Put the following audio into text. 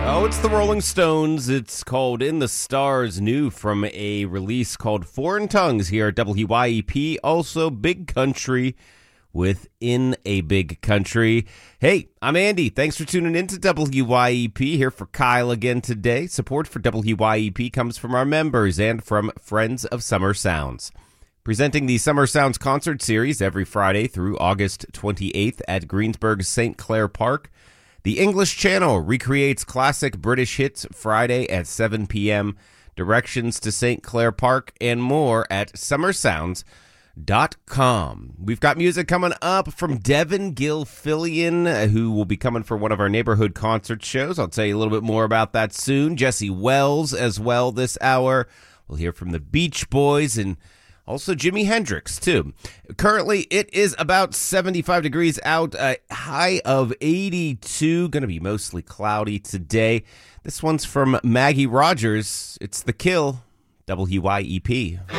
Oh, it's the Rolling Stones. It's called In the Stars, new from a release called Foreign Tongues here at WYEP. Also, Big Country within a big country. Hey, I'm Andy. Thanks for tuning in to WYEP. Here for Kyle again today. Support for WYEP comes from our members and from Friends of Summer Sounds. Presenting the Summer Sounds concert series every Friday through August 28th at Greensburg's St. Clair Park. The English Channel recreates classic British hits Friday at 7 p.m. Directions to St. Clair Park and more at summersounds.com. We've got music coming up from Devin Gilfillian, who will be coming for one of our neighborhood concert shows. I'll tell you a little bit more about that soon. Jesse Wells as well this hour. We'll hear from the Beach Boys and also Jimi Hendrix, too. Currently, it is about 75 degrees out, a high of 82. Going to be mostly cloudy today. This one's from Maggie Rogers. It's The Kill, WYEP.